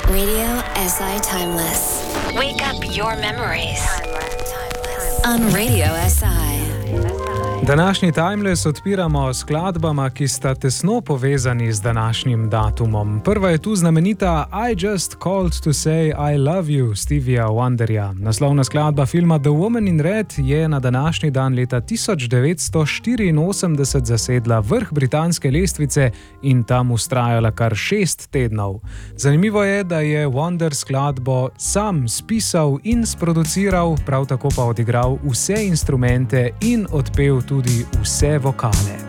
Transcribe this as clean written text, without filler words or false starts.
Radio SI Timeless. Wake up your memories. On Radio SI. Današnji Timeless odpiramo s skladbama, ki sta tesno povezani z današnjim datumom. Prva je tu znamenita I Just Called to Say I Love You Stevija Wonderja. Naslovna skladba filma The Woman in Red je na današnji dan leta 1984 zasedla vrh britanske lestvice in tam vztrajala kar 6 tednov. Zanimivo je, da je Wonder skladbo sam spisal in sproduciral, prav tako pa odigral vse instrumente in odpel tudi vse vokale.